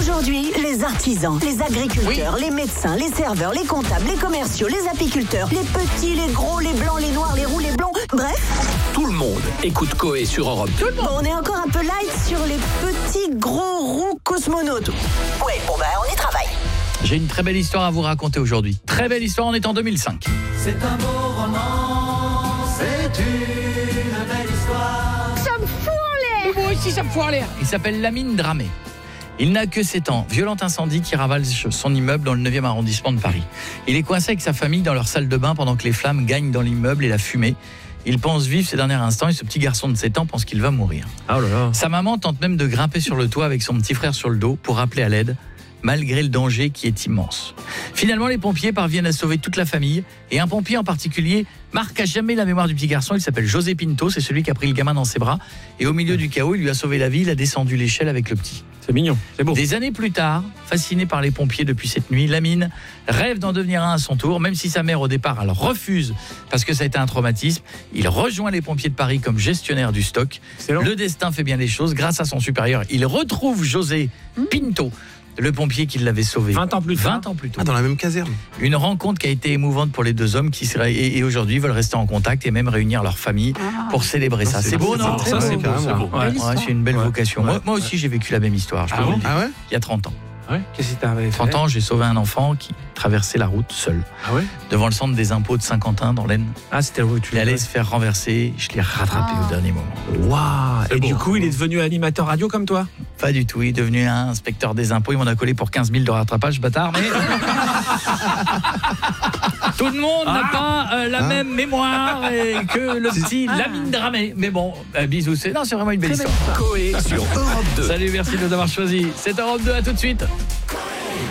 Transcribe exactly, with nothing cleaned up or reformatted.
Aujourd'hui, les artisans, les agriculteurs, oui. les médecins, les serveurs, les comptables, les commerciaux, les apiculteurs, les petits, les gros, les blancs, les noirs, les roux, les blonds, bref. Tout le monde écoute Coé sur Europe deux. Bon, on est encore un peu light sur les petits, gros, roux cosmonautes. Ouais, bon bah on y travaille. J'ai une très belle histoire à vous raconter aujourd'hui. Très belle histoire, on est en deux mille cinq. C'est un beau roman, c'est une belle histoire. Ça me fout en l'air. Moi aussi, ça me fout en l'air. Il s'appelle Lamine Dramé. Il n'a que sept ans. Violent incendie qui ravage son immeuble dans le neuvième arrondissement de Paris. Il est coincé avec sa famille dans leur salle de bain pendant que les flammes gagnent dans l'immeuble et la fumée. Il pense vivre ces derniers instants et ce petit garçon de sept ans pense qu'il va mourir. Oh là là. Sa maman tente même de grimper sur le toit avec son petit frère sur le dos pour appeler à l'aide, malgré le danger qui est immense. Finalement, les pompiers parviennent à sauver toute la famille et un pompier en particulier marque à jamais la mémoire du petit garçon. Il s'appelle José Pinto, c'est celui qui a pris le gamin dans ses bras et au milieu du chaos, il lui a sauvé la vie, il a descendu l'échelle avec le petit. C'est mignon, c'est beau. Des années plus tard, fasciné par les pompiers depuis cette nuit, Lamine rêve d'en devenir un à son tour, même si sa mère au départ elle refuse parce que ça a été un traumatisme. Il rejoint les pompiers de Paris comme gestionnaire du stock. Excellent. Le destin fait bien les choses, grâce à son supérieur, il retrouve José Pinto, le pompier qui l'avait sauvé vingt ans plus tard. vingt ans plus tôt. Ah, dans la même caserne. Une rencontre qui a été émouvante pour les deux hommes qui seraient, et, et aujourd'hui veulent rester en contact et même réunir leur famille ah. pour célébrer ça. C'est, c'est beau, non? Ça, c'est beau. C'est, beau. Ouais, ouais, c'est une belle ouais. vocation. Ouais. Moi, moi aussi, j'ai vécu la même histoire. Je peux ah, vous bon le dire. Ah ouais? Il y a trente ans. Ouais. Qu'est-ce qui t'avait fait? trente ans, j'ai sauvé un enfant qui traversait la route seul. Ah ouais? Devant le centre des impôts de Saint-Quentin, dans l'Aisne. Ah, c'était où tu Il allait se faire renverser. Je l'ai rattrapé ah. au dernier moment. Waouh! Et beau. Du coup, il est devenu animateur radio comme toi? Pas du tout. Il est devenu un inspecteur des impôts. Il m'en a collé pour quinze mille de rattrapage, bâtard. Mais tout le monde ah. n'a pas euh, la ah. même mémoire et que le petit ah. Lamine Dramé. Mais bon, euh, bisous. C'est... Non, c'est vraiment une belle histoire. Coé sur Europe deux. Salut, merci de nous avoir choisis. C'est Europe deux, à tout de suite.